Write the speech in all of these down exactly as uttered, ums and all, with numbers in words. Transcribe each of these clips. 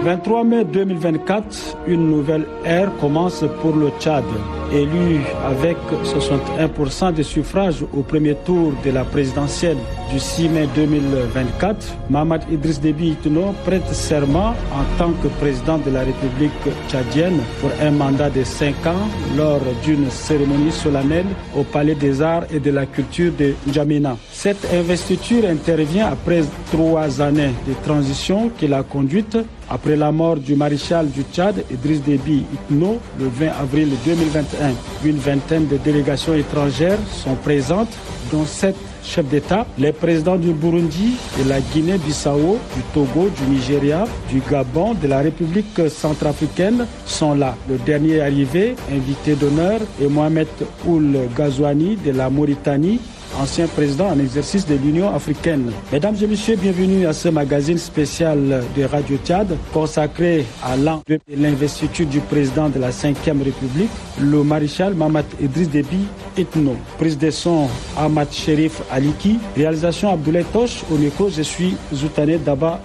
vingt-trois mai deux mille vingt-quatre, une nouvelle ère commence pour le Tchad. Élu avec soixante et un pour cent des suffrages au premier tour de la présidentielle du six mai deux mille vingt-quatre, Mahamat Idriss Déby Itno prête serment en tant que président de la République tchadienne pour un mandat de cinq ans lors d'une cérémonie solennelle au Palais des Arts et de la Culture de N'Djamena. Cette investiture intervient après trois années de transition qu'il a conduite après la mort du maréchal du Tchad, Idriss Déby Itno, le vingt avril deux mille vingt et un. Une vingtaine de délégations étrangères sont présentes, dont sept chefs d'État. Les présidents du Burundi, de la Guinée-Bissau, du Togo, du Nigeria, du Gabon, de la République centrafricaine sont là. Le dernier arrivé, invité d'honneur, est Mohamed Ould Ghazouani de la Mauritanie, ancien président en exercice de l'Union africaine. Mesdames et messieurs, bienvenue à ce magazine spécial de Radio Tchad consacré à l'an de l'investiture du président de la cinquième République, le maréchal Mahamat Idriss Déby Itno. Prise de son Ahmad Sherif Aliki, réalisation Abdoulaye Tosh. Au micro, je suis Zoutané Daba.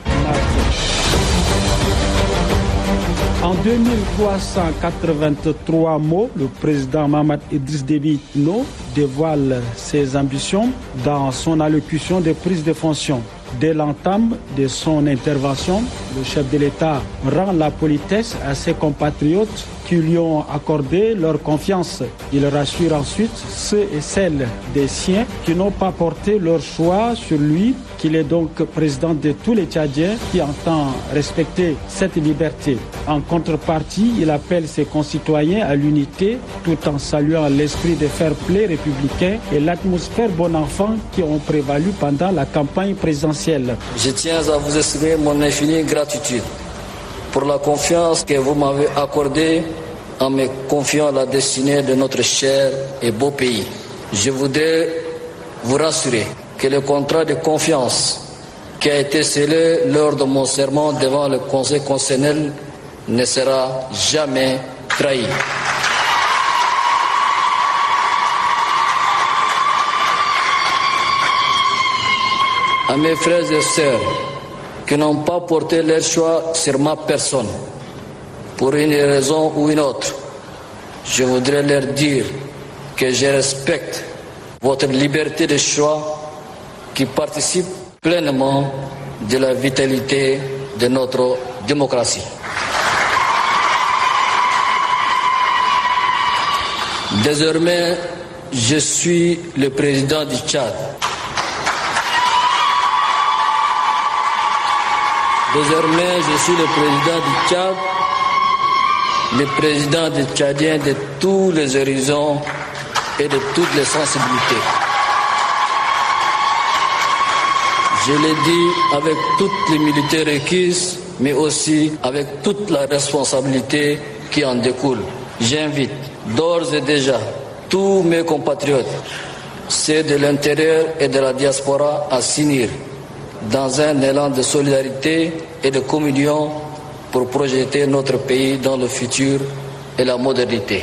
En deux mille trois cent quatre-vingt-trois mots, le président Mahamat Idriss Déby Itno dévoile ses ambitions dans son allocution de prise de fonction. Dès l'entame de son intervention, le chef de l'État rend la politesse à ses compatriotes qui lui ont accordé leur confiance. Il rassure ensuite ceux et celles des siens qui n'ont pas porté leur choix sur lui, qu'il est donc président de tous les Tchadiens qui entend respecter cette liberté. En contrepartie, il appelle ses concitoyens à l'unité tout en saluant l'esprit de fair-play républicain et l'atmosphère bon enfant qui ont prévalu pendant la campagne présidentielle. Je tiens à vous exprimer mon infinie gratitude pour la confiance que vous m'avez accordée en me confiant la destinée de notre cher et beau pays. Je voudrais vous rassurer que le contrat de confiance qui a été scellé lors de mon serment devant le Conseil constitutionnel ne sera jamais trahi. À mes frères et sœurs qui n'ont pas porté leur choix sur ma personne, pour une raison ou une autre, je voudrais leur dire que je respecte votre liberté de choix qui participe pleinement de la vitalité de notre démocratie. Désormais, je suis le président du Tchad. Désormais, je suis le président du Tchad, le président des Tchadiens de tous les horizons et de toutes les sensibilités. Je l'ai dit avec toute l'humilité requise, mais aussi avec toute la responsabilité qui en découle. J'invite d'ores et déjà tous mes compatriotes, ceux de l'intérieur et de la diaspora, à s'unir dans un élan de solidarité et de communion pour projeter notre pays dans le futur et la modernité.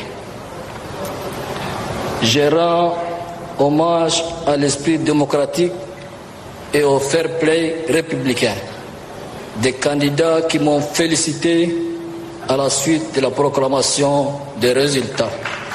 Je rends hommage à l'esprit démocratique et au fair play républicain des candidats qui m'ont félicité à la suite de la proclamation des résultats.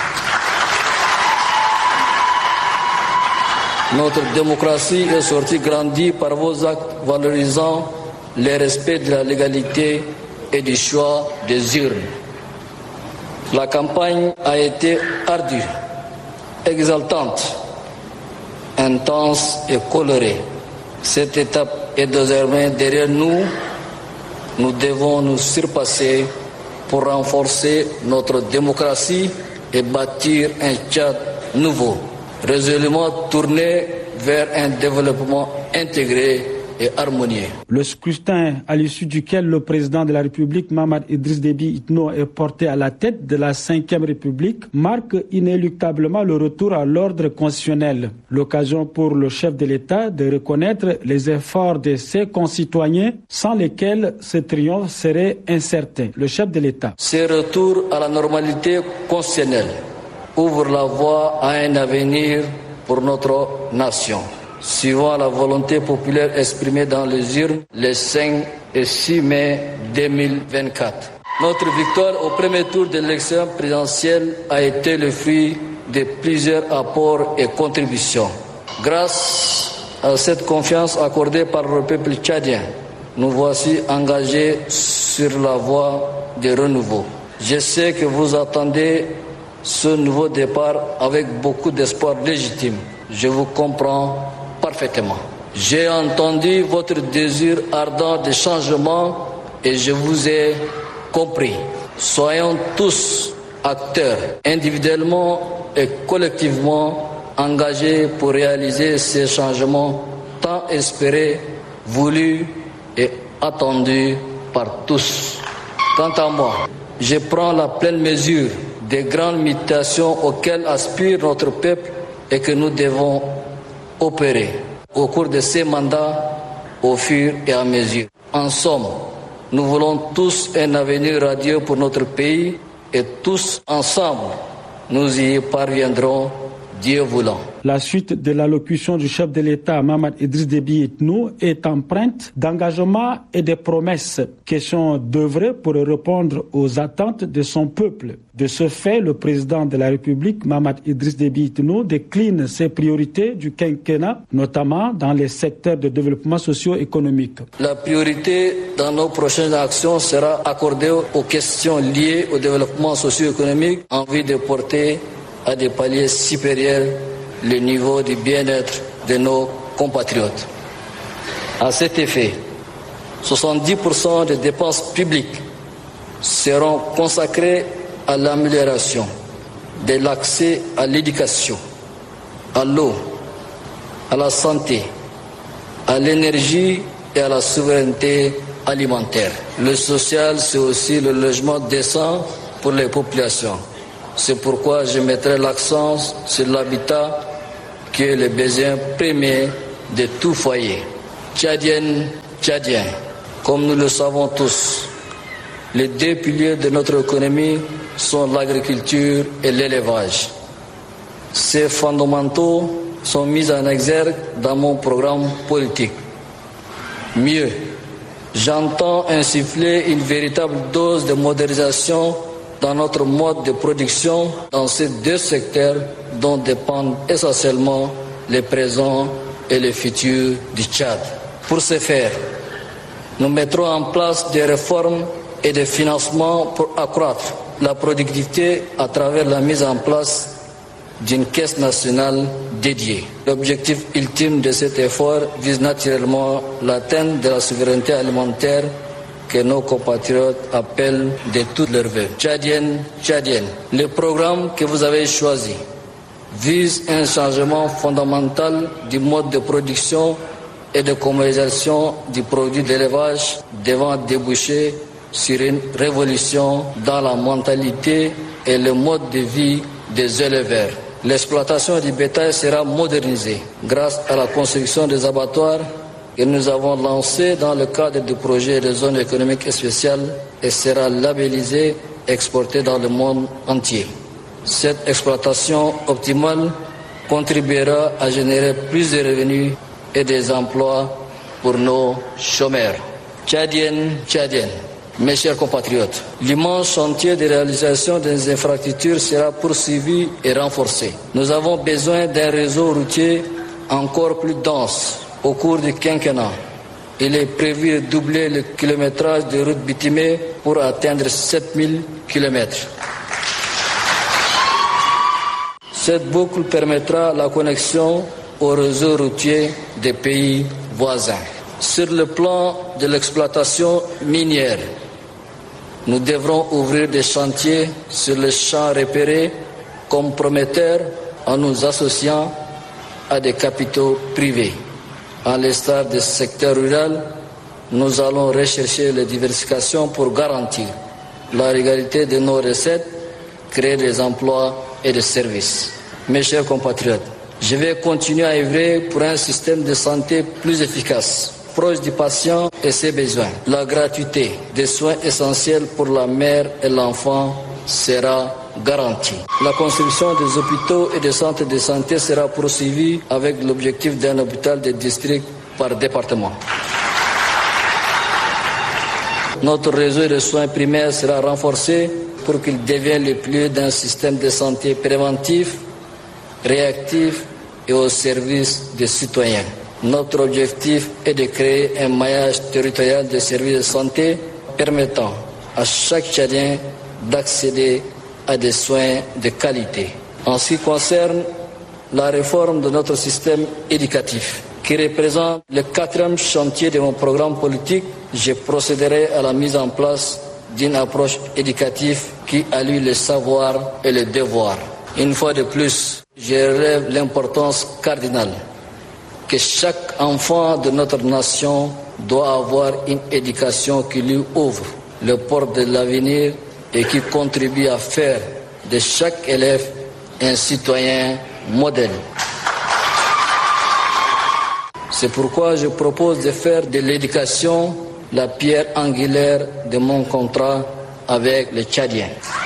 Notre démocratie est sortie grandie par vos actes valorisant le respect de la légalité et du choix des urnes. La campagne a été ardue, exaltante, intense et colorée. Cette étape est désormais derrière nous. Nous devons nous surpasser pour renforcer notre démocratie et bâtir un Tchad nouveau, résolument tourné vers un développement intégré et harmonieux. Le scrutin à l'issue duquel le président de la République, Mahamat Idriss Déby Itno, est porté à la tête de la cinquième République marque inéluctablement le retour à l'ordre constitutionnel. L'occasion pour le chef de l'État de reconnaître les efforts de ses concitoyens sans lesquels ce triomphe serait incertain. Le chef de l'État. Ce retour à la normalité constitutionnelle ouvre la voie à un avenir pour notre nation. suivant la volonté populaire exprimée dans les urnes les cinq et six mai deux mille vingt-quatre. Notre victoire au premier tour de l'élection présidentielle a été le fruit de plusieurs apports et contributions. Grâce à cette confiance accordée par le peuple tchadien, nous voici engagés sur la voie du renouveau. Je sais que vous attendez ce nouveau départ avec beaucoup d'espoir légitime. Je vous comprends parfaitement. J'ai entendu votre désir ardent de changement et je vous ai compris. Soyons tous acteurs, individuellement et collectivement, engagés pour réaliser ces changements tant espérés, voulus et attendus par tous. Quant à moi, je prends la pleine mesure des grandes mutations auxquelles aspire notre peuple et que nous devons opérer au cours de ces mandats au fur et à mesure. En somme, nous voulons tous un avenir radieux pour notre pays et tous ensemble, nous y parviendrons, Dieu voulant. La suite de l'allocution du chef de l'État, Mahamat Idriss Déby Itno, est empreinte d'engagement et de promesses. Question d'œuvrer pour répondre aux attentes de son peuple. De ce fait, le président de la République, Mahamat Idriss Déby Itno, décline ses priorités du quinquennat, notamment dans les secteurs de développement socio-économique. La priorité dans nos prochaines actions sera accordée aux questions liées au développement socio-économique en vue de porter à des paliers supérieurs le niveau du bien-être de nos compatriotes. À cet effet, soixante-dix pour cent des dépenses publiques seront consacrées à l'amélioration de l'accès à l'éducation, à l'eau, à la santé, à l'énergie et à la souveraineté alimentaire. Le social, c'est aussi le logement décent pour les populations. C'est pourquoi je mettrai l'accent sur l'habitat qui est le besoin premier de tout foyer. Tchadiennes, Tchadiens, comme nous le savons tous, les deux piliers de notre économie sont l'agriculture et l'élevage. Ces fondamentaux sont mis en exergue dans mon programme politique. Mieux, j'entends insuffler une véritable dose de modernisation dans notre mode de production dans ces deux secteurs dont dépendent essentiellement les présents et les futurs du Tchad. Pour ce faire, nous mettrons en place des réformes et des financements pour accroître la productivité à travers la mise en place d'une caisse nationale dédiée. L'objectif ultime de cet effort vise naturellement l'atteinte de la souveraineté alimentaire que nos compatriotes appellent de toutes leurs vœux. Tchadiennes, Tchadiennes, le programme que vous avez choisi vise un changement fondamental du mode de production et de commercialisation du produit d'élevage devant déboucher sur une révolution dans la mentalité et le mode de vie des éleveurs. L'exploitation du bétail sera modernisée grâce à la construction des abattoirs que nous avons lancé dans le cadre du projet de zone économique spéciale et sera labellisé et exporté dans le monde entier. Cette exploitation optimale contribuera à générer plus de revenus et des emplois pour nos chômeurs. Tchadiennes, Tchadiennes, mes chers compatriotes, l'immense chantier de réalisation des infrastructures sera poursuivi et renforcé. Nous avons besoin d'un réseau routier encore plus dense. Au cours du quinquennat, il est prévu de doubler le kilométrage de routes bitumées pour atteindre sept mille kilomètres. Cette boucle permettra la connexion au réseau routier des pays voisins. Sur le plan de l'exploitation minière, nous devrons ouvrir des chantiers sur les champs repérés comme prometteurs en nous associant à des capitaux privés. À l'instar du secteur rural, nous allons rechercher la diversification pour garantir la régularité de nos recettes, créer des emplois et des services. Mes chers compatriotes, je vais continuer à œuvrer pour un système de santé plus efficace, proche du patient et ses besoins. La gratuité des soins essentiels pour la mère et l'enfant sera garantie. La construction des hôpitaux et des centres de santé sera poursuivie avec l'objectif d'un hôpital de district par département. Notre réseau de soins primaires sera renforcé pour qu'il devienne le pilier d'un système de santé préventif, réactif et au service des citoyens. Notre objectif est de créer un maillage territorial de services de santé permettant à chaque Tchadien d'accéder à des soins de qualité. En ce qui concerne la réforme de notre système éducatif, qui représente le quatrième chantier de mon programme politique, je procéderai à la mise en place d'une approche éducative qui allie le savoir et le devoir. Une fois de plus, je relève l'importance cardinale que chaque enfant de notre nation doit avoir une éducation qui lui ouvre le porte de l'avenir et qui contribue à faire de chaque élève un citoyen modèle. C'est pourquoi je propose de faire de l'éducation la pierre angulaire de mon contrat avec les Tchadiens.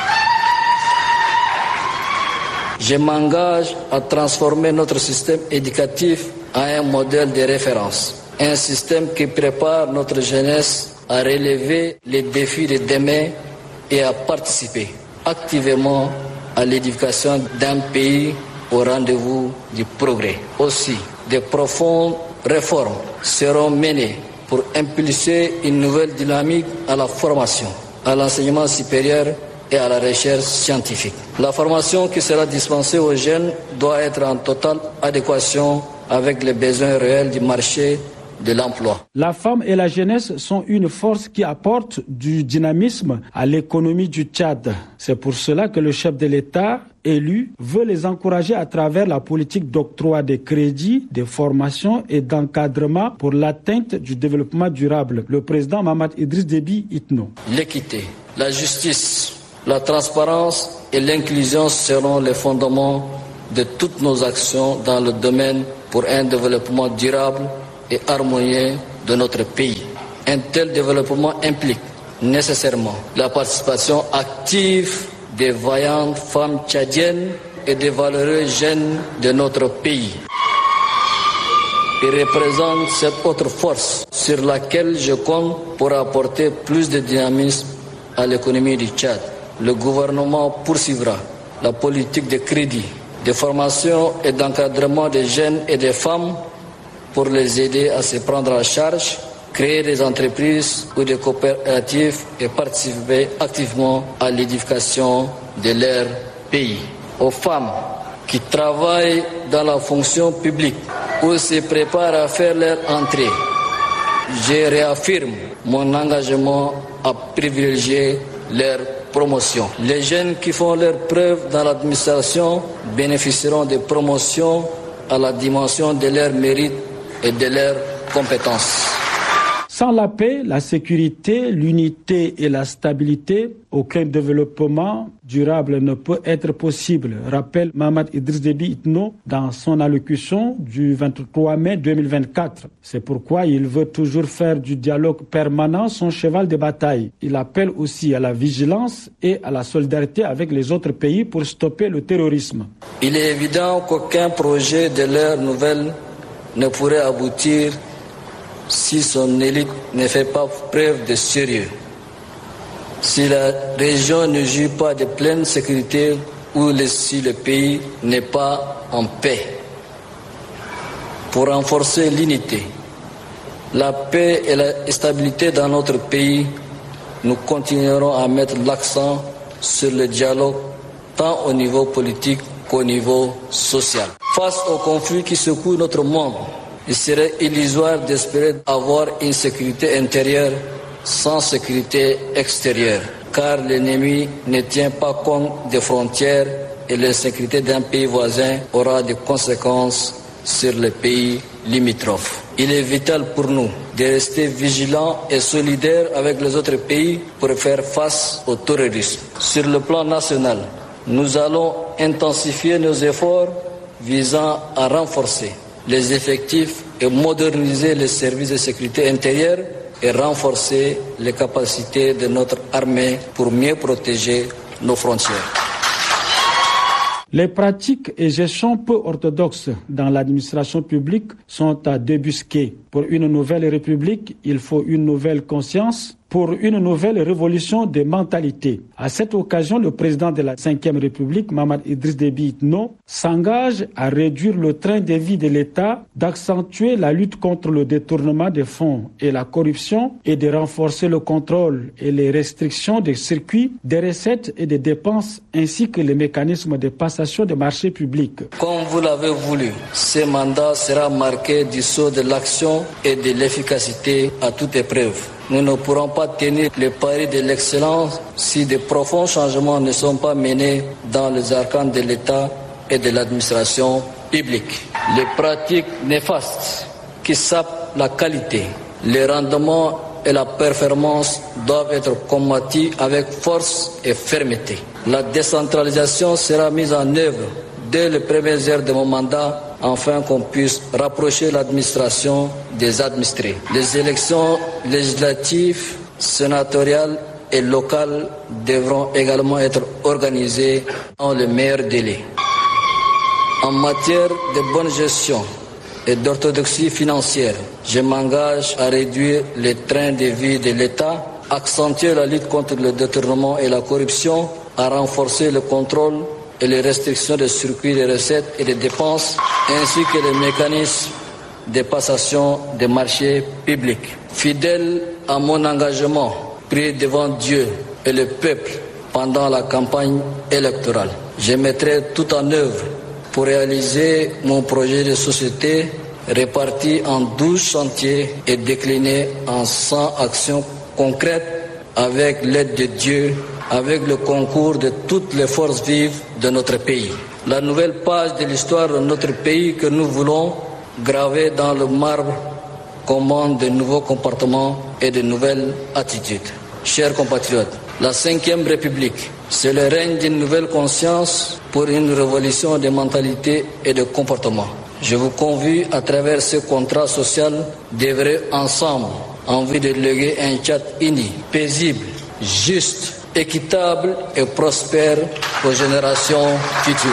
Je m'engage à transformer notre système éducatif en un modèle de référence, un système qui prépare notre jeunesse à relever les défis de demain et à participer activement à l'éducation d'un pays au rendez-vous du progrès. Aussi, de profondes réformes seront menées pour impulser une nouvelle dynamique à la formation, à l'enseignement supérieur et à la recherche scientifique. La formation qui sera dispensée aux jeunes doit être en totale adéquation avec les besoins réels du marché de l'emploi. La femme et la jeunesse sont une force qui apporte du dynamisme à l'économie du Tchad. C'est pour cela que le chef de l'État élu veut les encourager à travers la politique d'octroi des crédits, de formation et d'encadrement pour l'atteinte du développement durable. Le président Mahamat Idriss Déby Itno. L'équité, la justice, la transparence et l'inclusion seront les fondements de toutes nos actions dans le domaine pour un développement durable et harmonieux de notre pays. Un tel développement implique nécessairement la participation active des vaillantes femmes tchadiennes et des valeureux jeunes de notre pays. Il représente cette autre force sur laquelle je compte pour apporter plus de dynamisme à l'économie du Tchad. Le gouvernement poursuivra la politique de crédit, de formation et d'encadrement des jeunes et des femmes pour les aider à se prendre en charge, créer des entreprises ou des coopératives et participer activement à l'édification de leur pays. Aux femmes qui travaillent dans la fonction publique ou se préparent à faire leur entrée, je réaffirme mon engagement à privilégier leur promotion. Les jeunes qui font leurs preuves dans l'administration bénéficieront de promotions à la dimension de leur mérite et de leurs compétences. Sans la paix, la sécurité, l'unité et la stabilité, aucun développement durable ne peut être possible, rappelle Mahamat Idriss Déby Itno dans son allocution du vingt-trois mai deux mille vingt-quatre. C'est pourquoi il veut toujours faire du dialogue permanent son cheval de bataille. Il appelle aussi à la vigilance et à la solidarité avec les autres pays pour stopper le terrorisme. Il est évident qu'aucun projet de l'ère nouvelle ne pourrait aboutir si son élite ne fait pas preuve de sérieux. Si la région ne jouit pas de pleine sécurité ou si le pays n'est pas en paix. Pour renforcer l'unité, la paix et la stabilité dans notre pays, nous continuerons à mettre l'accent sur le dialogue tant au niveau politique qu'au niveau social. Face aux conflits qui secouent notre monde, il serait illusoire d'espérer avoir une sécurité intérieure sans sécurité extérieure, car l'ennemi ne tient pas compte des frontières et l'insécurité d'un pays voisin aura des conséquences sur les pays limitrophes. Il est vital pour nous de rester vigilants et solidaires avec les autres pays pour faire face au terrorisme. Sur le plan national, nous allons intensifier nos efforts visant à renforcer les effectifs et moderniser les services de sécurité intérieure et renforcer les capacités de notre armée pour mieux protéger nos frontières. Les pratiques et gestions peu orthodoxes dans l'administration publique sont à débusquer. Pour une nouvelle république, il faut une nouvelle conscience, pour une nouvelle révolution des mentalités. À cette occasion, le président de la cinquième République, Mahamat Idriss Déby Itno, s'engage à réduire le train de vie de l'État, d'accentuer la lutte contre le détournement des fonds et la corruption et de renforcer le contrôle et les restrictions des circuits, des recettes et des dépenses, ainsi que les mécanismes de passation des marchés publics. Comme vous l'avez voulu, ce mandat sera marqué du sceau de l'action et de l'efficacité à toute épreuve. Nous ne pourrons pas tenir le pari de l'excellence si de profonds changements ne sont pas menés dans les arcanes de l'État et de l'administration publique. Les pratiques néfastes qui sapent la qualité, les rendements et la performance doivent être combattus avec force et fermeté. La décentralisation sera mise en œuvre dès les premières heures de mon mandat, afin qu'on puisse rapprocher l'administration des administrés. Les élections législatives, sénatoriales et locales devront également être organisées dans les meilleurs délais. En matière de bonne gestion et d'orthodoxie financière, je m'engage à réduire les trains de vie de l'État, accentuer la lutte contre le détournement et la corruption, à renforcer le contrôle et les restrictions des circuits des recettes et des dépenses, ainsi que les mécanismes de passation des marchés publics. Fidèle à mon engagement pris devant Dieu et le peuple pendant la campagne électorale, je mettrai tout en œuvre pour réaliser mon projet de société réparti en douze chantiers et décliné en cent actions concrètes avec l'aide de Dieu, avec le concours de toutes les forces vives de notre pays. La nouvelle page de l'histoire de notre pays que nous voulons graver dans le marbre commande de nouveaux comportements et de nouvelles attitudes. Chers compatriotes, la cinquième République, c'est le règne d'une nouvelle conscience pour une révolution des mentalités et de comportements. Je vous convie à travers ce contrat social d'œuvrer ensemble en vue de léguer un Tchad uni, paisible, juste, équitable et prospère aux générations futures.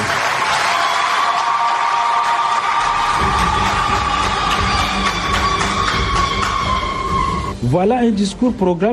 Voilà un discours programme